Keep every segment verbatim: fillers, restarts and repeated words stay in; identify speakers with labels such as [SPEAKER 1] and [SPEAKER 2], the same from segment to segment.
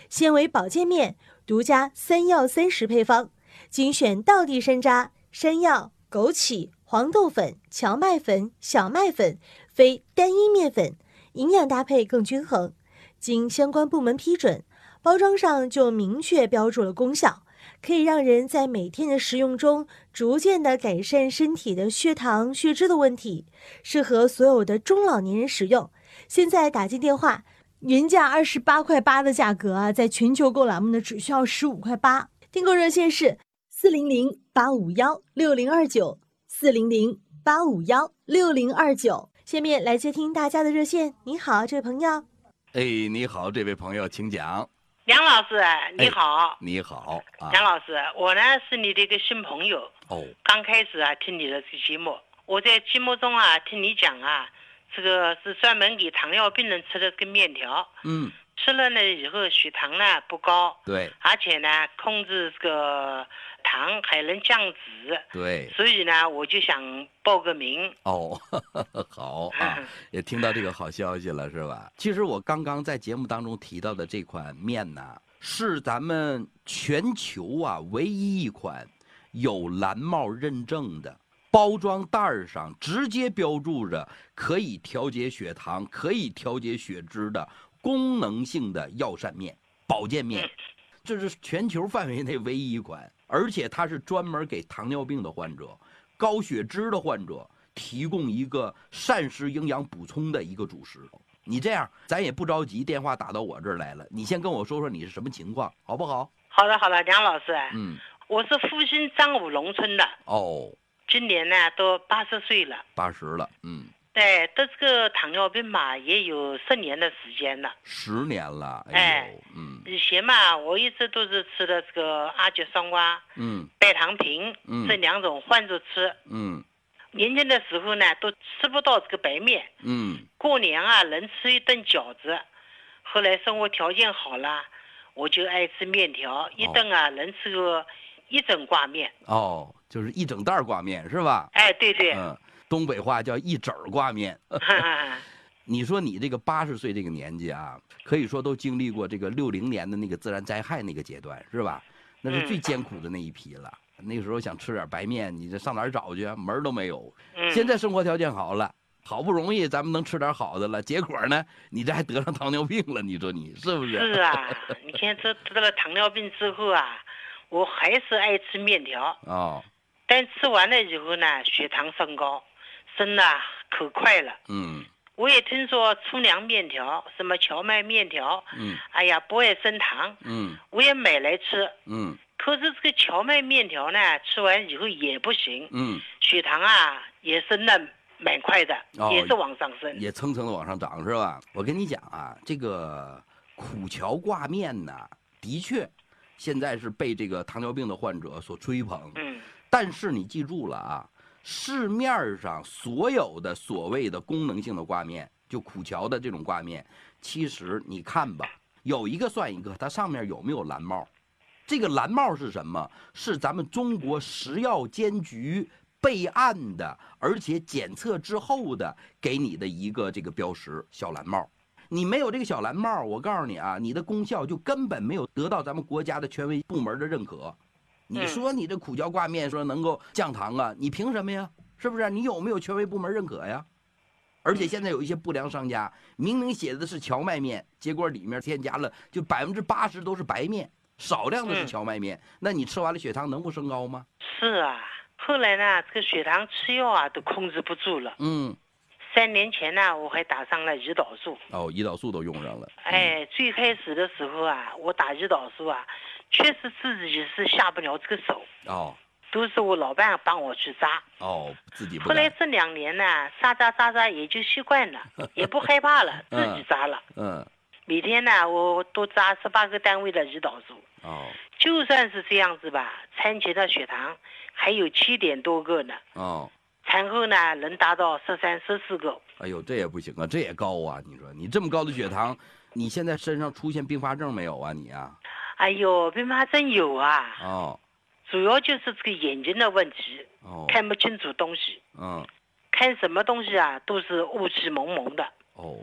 [SPEAKER 1] 纤维保健面，独家三药三食配方，精选道地山楂、山药、枸杞、黄豆粉、荞麦粉、小麦粉，非单一面粉，营养搭配更均衡。经相关部门批准，包装上就明确标注了功效，可以让人在每天的食用中逐渐的改善身体的血糖、血脂的问题，适合所有的中老年人使用。现在打进电话，原价二十八块八的价格啊，在全球购栏目呢只需要十五块八。订购热线是四零零八五幺六零二九四零零八五幺六零二九。下面来接听大家的热线。你好，这位朋友。
[SPEAKER 2] 哎，你好，这位朋友，请讲。
[SPEAKER 3] 梁老师，你好。
[SPEAKER 2] 哎、你好、
[SPEAKER 3] 啊，梁老师，我呢是你的一个新朋友。
[SPEAKER 2] 哦。
[SPEAKER 3] 刚开始啊听你的这个节目，我在节目中啊听你讲啊，这个是专门给糖尿病人吃的个面条。
[SPEAKER 2] 嗯。
[SPEAKER 3] 吃了呢以后血糖呢不高。
[SPEAKER 2] 对。
[SPEAKER 3] 而且呢控制这个糖还能降脂。
[SPEAKER 2] 对。
[SPEAKER 3] 所以呢我就想报个名。
[SPEAKER 2] 哦，呵呵好啊，也听到这个好消息了是吧？其实我刚刚在节目当中提到的这款面呢，是咱们全球啊唯一一款有蓝帽认证的，包装袋上直接标注着可以调节血糖、可以调节血脂的功能性的药膳面、保健面，这是全球范围内唯一一款，而且它是专门给糖尿病的患者、高血脂的患者提供一个膳食营养补充的一个主食。你这样，咱也不着急，电话打到我这儿来了，你先跟我说说你是什么情况，好不好？
[SPEAKER 3] 好的，好的，梁老师。
[SPEAKER 2] 嗯，
[SPEAKER 3] 我是复兴张武农村的。
[SPEAKER 2] 哦。
[SPEAKER 3] 今年呢都八十岁了。
[SPEAKER 2] 八十了，嗯。
[SPEAKER 3] 对，得这个糖尿病嘛，也有十年的时间了。
[SPEAKER 2] 十年了，哎呦，
[SPEAKER 3] 哎，
[SPEAKER 2] 嗯。
[SPEAKER 3] 以前嘛，我一直都是吃的这个阿胶双胍，
[SPEAKER 2] 嗯，
[SPEAKER 3] 白糖平，
[SPEAKER 2] 嗯，
[SPEAKER 3] 这两种换着吃，
[SPEAKER 2] 嗯。
[SPEAKER 3] 年轻的时候呢，都吃不到这个白面，
[SPEAKER 2] 嗯。
[SPEAKER 3] 过年啊，能吃一顿饺子。后来生活条件好了，我就爱吃面条，一顿啊、哦、能吃个一整挂面。
[SPEAKER 2] 哦，就是一整袋挂面是吧？
[SPEAKER 3] 哎，对对。
[SPEAKER 2] 嗯。东北话叫一整挂面。你说你这个八十岁这个年纪啊，可以说都经历过这个六零年的那个自然灾害那个阶段，是吧？那是最艰苦的那一批了。嗯、那个时候想吃点白面，你这上哪儿找去？门儿都没有。
[SPEAKER 3] 嗯、
[SPEAKER 2] 现在生活条件好了，好不容易咱们能吃点好的了，结果呢，你这还得上糖尿病了，你说你是不是？
[SPEAKER 3] 是啊，你看这得了糖尿病之后啊，我还是爱吃面条。
[SPEAKER 2] 哦。
[SPEAKER 3] 但吃完了以后呢，血糖升高。升啊可快了。
[SPEAKER 2] 嗯，
[SPEAKER 3] 我也听说粗粮面条，什么荞麦面条，
[SPEAKER 2] 嗯，
[SPEAKER 3] 哎呀不爱升糖，
[SPEAKER 2] 嗯，
[SPEAKER 3] 我也买来吃，
[SPEAKER 2] 嗯，
[SPEAKER 3] 可是这个荞麦面条呢，吃完以后也不行，
[SPEAKER 2] 嗯，
[SPEAKER 3] 血糖啊也升的蛮快的，哦、也是往上升，
[SPEAKER 2] 也蹭蹭的往上涨是吧？我跟你讲啊，这个苦荞挂面呢，的确，现在是被这个糖尿病的患者所追捧，
[SPEAKER 3] 嗯，
[SPEAKER 2] 但是你记住了啊。市面上所有的所谓的功能性的挂面，就苦荞的这种挂面，其实你看吧，有一个算一个，它上面有没有蓝帽？这个蓝帽是什么？是咱们中国食药监局备案的，而且检测之后的给你的一个这个标识，小蓝帽。你没有这个小蓝帽，我告诉你啊，你的功效就根本没有得到咱们国家的权威部门的认可。你说你这苦荞挂面说能够降糖啊？你凭什么呀？是不是？你有没有权威部门认可呀？而且现在有一些不良商家，明明写的是荞麦面，结果里面添加了就百分之八十都是白面，少量的是荞麦面。那你吃完了血糖能不升高吗？
[SPEAKER 3] 是啊，后来呢，这个血糖吃药啊都控制不住了。
[SPEAKER 2] 嗯。
[SPEAKER 3] 三年前呢，我还打上了胰岛素。
[SPEAKER 2] 哦，胰岛素都用上了。
[SPEAKER 3] 嗯、哎，最开始的时候啊，我打胰岛素啊。确实自己是下不了这个手
[SPEAKER 2] 哦，
[SPEAKER 3] 都是我老伴帮我去扎
[SPEAKER 2] 哦，自己不。
[SPEAKER 3] 后来这两年呢，扎扎扎扎也就习惯了，也不害怕了，自己扎了。
[SPEAKER 2] 嗯，
[SPEAKER 3] 每天呢，我都扎十八个单位的胰岛素。
[SPEAKER 2] 哦，
[SPEAKER 3] 就算是这样子吧，产前的血糖还有七点多个呢。
[SPEAKER 2] 哦，
[SPEAKER 3] 产后呢能达到十三、十四个。
[SPEAKER 2] 哎呦，这也不行啊，这也高啊！你说你这么高的血糖，你现在身上出现并发症没有啊？你啊？
[SPEAKER 3] 哎呦，并发症有啊！
[SPEAKER 2] 哦，
[SPEAKER 3] 主要就是这个眼睛的问题，
[SPEAKER 2] 哦，
[SPEAKER 3] 看不清楚东西，
[SPEAKER 2] 嗯，
[SPEAKER 3] 看什么东西啊都是雾气蒙蒙的。
[SPEAKER 2] 哦，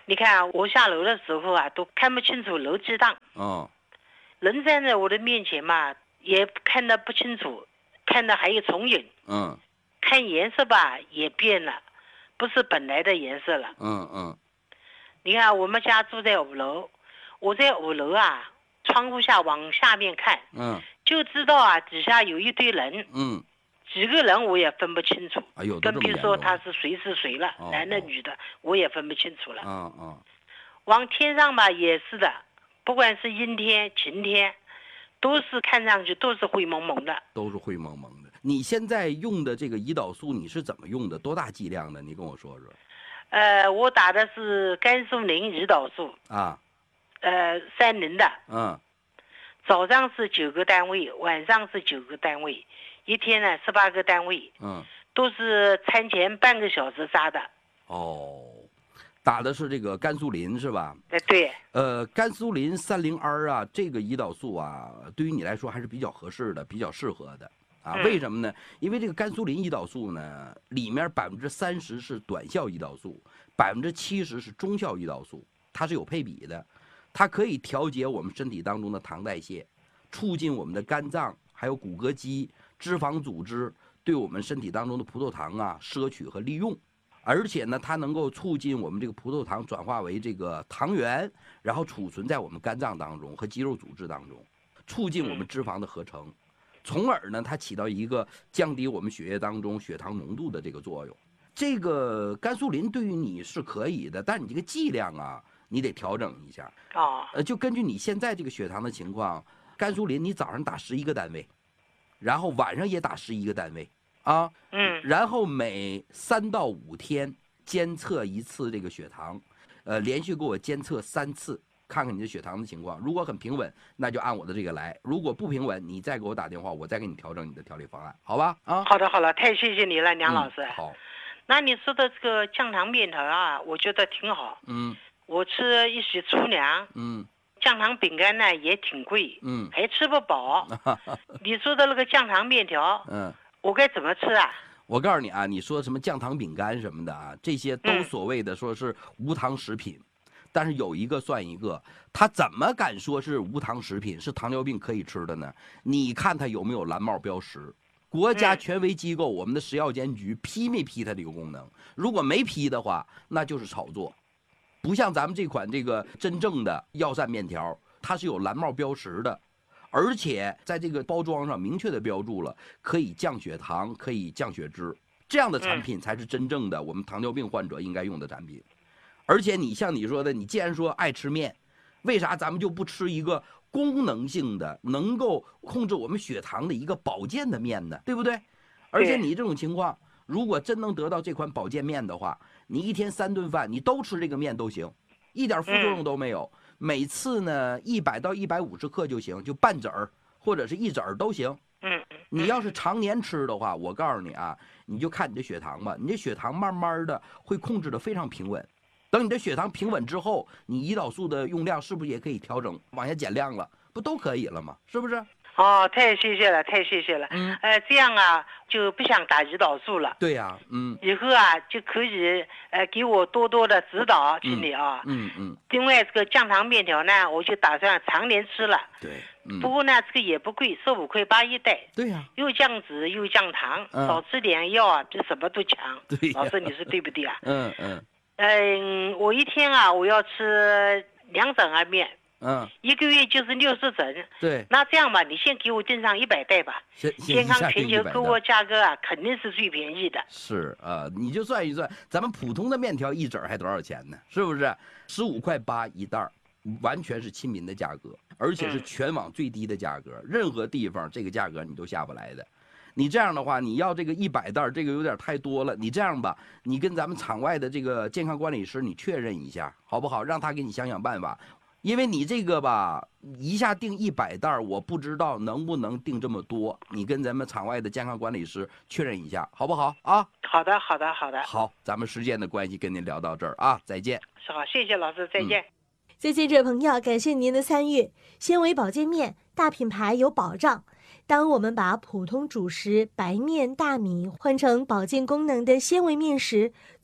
[SPEAKER 3] 你看啊，我下楼的时候啊，都看不清楚楼梯档。
[SPEAKER 2] 哦，
[SPEAKER 3] 人站在我的面前嘛，也看得不清楚，看到还有重影。
[SPEAKER 2] 嗯
[SPEAKER 3] 看颜色吧，也变了，不是本来的颜色了。
[SPEAKER 2] 嗯嗯
[SPEAKER 3] 你看，我们家住在五楼，我在五楼啊，窗户下往下面看，
[SPEAKER 2] 嗯
[SPEAKER 3] 就知道啊，底下有一堆人，
[SPEAKER 2] 嗯，
[SPEAKER 3] 几个人我也分不清楚。
[SPEAKER 2] 哎呦，都
[SPEAKER 3] 更别
[SPEAKER 2] 这么严重
[SPEAKER 3] 说他是谁是谁了，
[SPEAKER 2] 哦
[SPEAKER 3] 男的
[SPEAKER 2] 哦
[SPEAKER 3] 女的，我也分不清楚了。
[SPEAKER 2] 嗯嗯
[SPEAKER 3] 往天上吧也是的，不管是阴天晴天，都是看上去都是灰蒙蒙的。
[SPEAKER 2] 都是灰蒙蒙的。你现在用的这个胰岛素你是怎么用的？多大剂量的？你跟我说说。
[SPEAKER 3] 呃，我打的是甘肃灵胰岛素，
[SPEAKER 2] 啊，
[SPEAKER 3] 呃，三零的。
[SPEAKER 2] 嗯，
[SPEAKER 3] 早上是九个单位，晚上是九个单位，一天呢十八个单位，
[SPEAKER 2] 嗯，
[SPEAKER 3] 都是餐前半个小时扎的。
[SPEAKER 2] 哦，打的是这个甘肃林是吧？
[SPEAKER 3] 哎，对，
[SPEAKER 2] 呃，甘肃林三零 R 啊，这个胰岛素啊，对于你来说还是比较合适的，比较适合的啊。
[SPEAKER 3] 嗯
[SPEAKER 2] 为什么呢？因为这个甘肃林胰岛素呢，里面百分之三十是短效胰岛素，百分之七十是中效胰岛素，它是有配比的，它可以调节我们身体当中的糖代谢，促进我们的肝脏还有骨骼肌、脂肪组织对我们身体当中的葡萄糖啊摄取和利用。而且呢，它能够促进我们这个葡萄糖转化为这个糖原，然后储存在我们肝脏当中和肌肉组织当中，促进我们脂肪的合成，从而呢，它起到一个降低我们血液当中血糖浓度的这个作用。这个甘肃林对于你是可以的，但是你这个剂量啊，你得调整一下。
[SPEAKER 3] 哦，
[SPEAKER 2] 呃，就根据你现在这个血糖的情况，甘肃林你早上打十一个单位，然后晚上也打十一个单位。啊，
[SPEAKER 3] 嗯，
[SPEAKER 2] 然后每三到五天监测一次这个血糖，呃，连续给我监测三次，看看你的血糖的情况。如果很平稳，那就按我的这个来；如果不平稳，你再给我打电话，我再给你调整你的调理方案，好吧？啊，
[SPEAKER 3] 好的好了，太谢谢你了，梁老师。
[SPEAKER 2] 嗯、好，
[SPEAKER 3] 那你说的这个降糖面条啊，我觉得挺好。
[SPEAKER 2] 嗯
[SPEAKER 3] 我吃一许粗粮，
[SPEAKER 2] 嗯
[SPEAKER 3] 降糖饼干呢也挺贵，
[SPEAKER 2] 嗯
[SPEAKER 3] 还吃不饱。你说的那个降糖面条，
[SPEAKER 2] 嗯。
[SPEAKER 3] 我该怎么吃啊？
[SPEAKER 2] 我告诉你啊，你说什么降糖饼干什么的啊，这些都
[SPEAKER 3] 嗯
[SPEAKER 2] 所谓的说是无糖食品，但是有一个算一个，他怎么敢说是无糖食品，是糖尿病可以吃的呢？你看它有没有蓝帽标识？国家权威机构，我们的食药监局批没批它这个功能？如果没批的话，那就是炒作。不像咱们这款这个真正的药膳面条，它是有蓝帽标识的。而且在这个包装上明确的标注了，可以降血糖，可以降血脂，这样的产品才是真正的我们糖尿病患者应该用的产品。而且你像你说的，你既然说爱吃面，为啥咱们就不吃一个功能性的、能够控制我们血糖的一个保健的面呢？对不对？而且你这种情况，如果真能得到这款保健面的话，你一天三顿饭你都吃这个面都行，一点副作用都没有。每次呢，一百到一百五十克就行，就半子儿或者是一子儿都行。
[SPEAKER 3] 嗯，
[SPEAKER 2] 你要是常年吃的话，我告诉你啊，你就看你的血糖吧，你这血糖慢慢的会控制的非常平稳。等你的血糖平稳之后，你胰岛素的用量是不是也可以调整往下减量了？不都可以了吗？是不是？
[SPEAKER 3] 哦，太谢谢了，太谢谢了。
[SPEAKER 2] 嗯，
[SPEAKER 3] 呃，这样啊，就不想打胰岛素了。
[SPEAKER 2] 对呀、啊，嗯。
[SPEAKER 3] 以后啊，就可以呃给我多多的指导，请你啊。
[SPEAKER 2] 嗯嗯。
[SPEAKER 3] 另外，这个降糖面条呢，我就打算常年吃了。
[SPEAKER 2] 对。嗯。
[SPEAKER 3] 不过呢，这个也不贵，十五块八一袋。
[SPEAKER 2] 对呀、啊。
[SPEAKER 3] 又降脂又降糖，
[SPEAKER 2] 嗯、
[SPEAKER 3] 少吃点药啊，比什么都强。
[SPEAKER 2] 对、
[SPEAKER 3] 老师，你说对不对啊？
[SPEAKER 2] 嗯嗯。
[SPEAKER 3] 嗯，我一天啊，我要吃两整儿面。
[SPEAKER 2] 嗯，
[SPEAKER 3] 一个月就是六十整。
[SPEAKER 2] 对，
[SPEAKER 3] 那这样吧，你先给我订上一百袋吧。健康全球购物价格啊，肯定是最便宜的。
[SPEAKER 2] 是啊、呃，你就算一算，咱们普通的面条一整还多少钱呢？是不是？十五块八一袋，完全是亲民的价格，而且是全网最低的价格，嗯、任何地方这个价格你都下不来的。你这样的话，你要这个一百袋，这个有点太多了。你这样吧，你跟咱们场外的这个健康管理师你确认一下，好不好？让他给你想想办法。因为你这个吧，一下订一百袋，我不知道能不能订这么多。你跟咱们场外的健康管理师确认一下，好不好啊？
[SPEAKER 3] 好的，好的，好的。
[SPEAKER 2] 好，咱们时间的关系，跟您聊到这儿啊，再见。
[SPEAKER 3] 是好，谢谢老师，再见。
[SPEAKER 2] 嗯、
[SPEAKER 1] 再见，这位朋友，感谢您的参与。纤维保健面，大品牌有保障。当我们把普通主食白面、大米换成保健功能的纤维面时，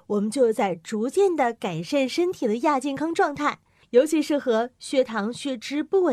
[SPEAKER 1] 我们就在逐渐的改善身体的亚健康状态，尤其是和血糖、血脂不稳